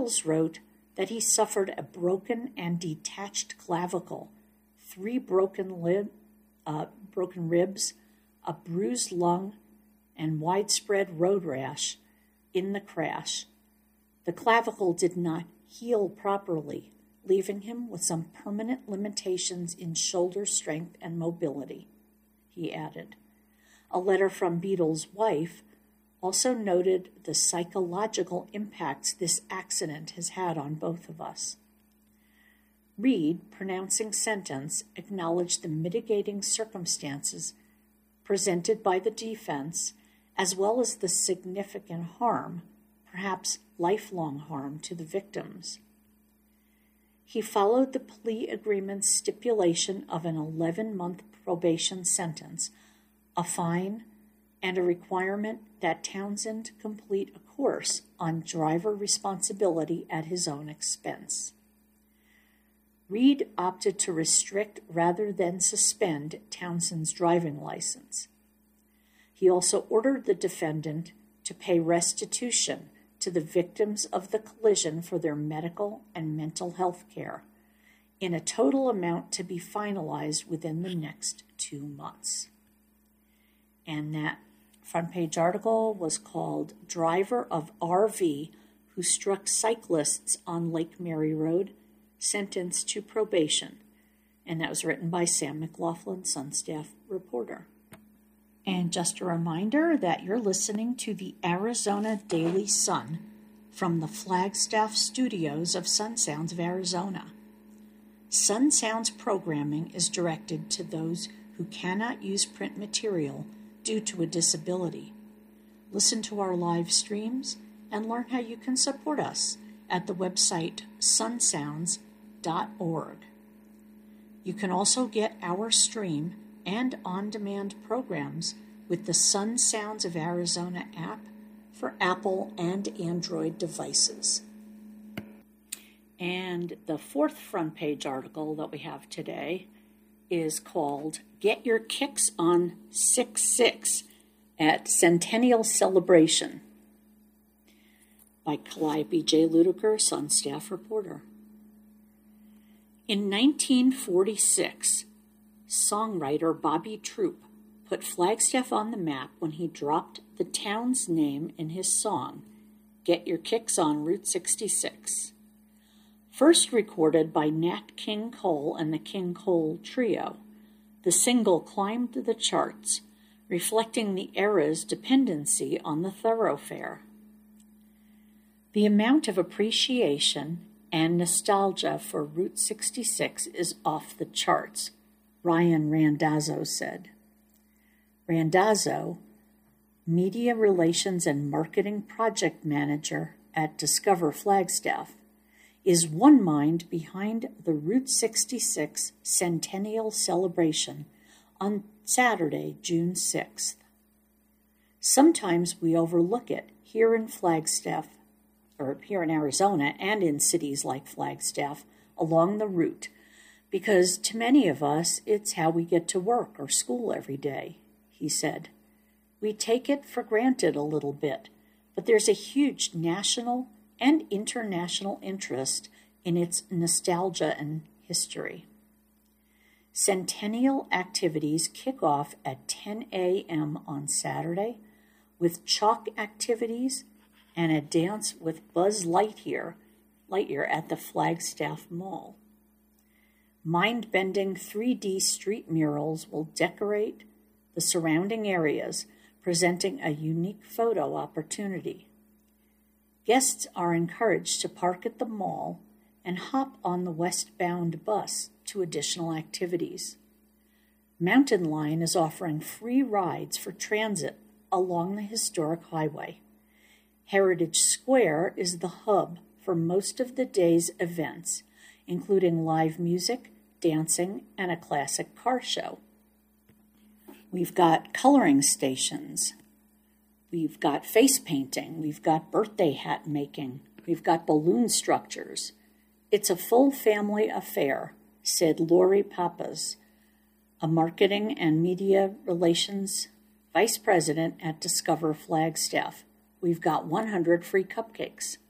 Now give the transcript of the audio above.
Beatles wrote that he suffered a broken and detached clavicle, 3 broken ribs, a bruised lung, and widespread road rash in the crash. The clavicle did not heal properly, leaving him with some permanent limitations in shoulder strength and mobility, he added. A letter from Beatles' wife also noted the psychological impacts this accident has had on both of us. Reed, pronouncing sentence, acknowledged the mitigating circumstances presented by the defense, as well as the significant harm, perhaps lifelong harm, to the victims. He followed the plea agreement's stipulation of an 11-month probation sentence, a fine, and a requirement that Townsend complete a course on driver responsibility at his own expense. Reed opted to restrict rather than suspend Townsend's driving license. He also ordered the defendant to pay restitution to the victims of the collision for their medical and mental health care, in a total amount to be finalized within the next 2 months. And that front page article was called "Driver of RV Who Struck Cyclists on Lake Mary Road, Sentenced to Probation," and that was written by Sam McLaughlin, Sun staff reporter. And just a reminder that you're listening to the Arizona Daily Sun from the Flagstaff studios of Sun Sounds of Arizona. Sun Sounds programming is directed to those who cannot use print material due to a disability. Listen to our live streams and learn how you can support us at the website sunsounds.org. You can also get our stream and on-demand programs with the Sun Sounds of Arizona app for Apple and Android devices. And the 4th front page article that we have today is called "Get Your Kicks on 6/6 at Centennial Celebration" by Calliope J. Ludiker, Sun staff reporter. In 1946, songwriter Bobby Troup put Flagstaff on the map when he dropped the town's name in his song, "Get Your Kicks on Route 66." First recorded by Nat King Cole and the King Cole Trio, the single climbed the charts, reflecting the era's dependency on the thoroughfare. The amount of appreciation and nostalgia for Route 66 is off the charts, Ryan Randazzo said. Randazzo, Media Relations and Marketing Project Manager at Discover Flagstaff, is one mind behind the Route 66 Centennial Celebration on Saturday, June 6th. Sometimes we overlook it here in Flagstaff, or here in Arizona and in cities like Flagstaff along the route, because to many of us it's how we get to work or school every day, he said. We take it for granted a little bit, but there's a huge national and international interest in its nostalgia and history. Centennial activities kick off at 10 a.m. on Saturday with chalk activities and a dance with Buzz Lightyear at the Flagstaff Mall. Mind-bending 3D street murals will decorate the surrounding areas, presenting a unique photo opportunity. Guests are encouraged to park at the mall and hop on the westbound bus to additional activities. Mountain Line is offering free rides for transit along the historic highway. Heritage Square is the hub for most of the day's events, including live music, dancing, and a classic car show. We've got coloring stations. We've got face painting. We've got birthday hat making. We've got balloon structures. It's a full family affair, said Lori Pappas, a marketing and media relations vice president at Discover Flagstaff. We've got 100 free cupcakes.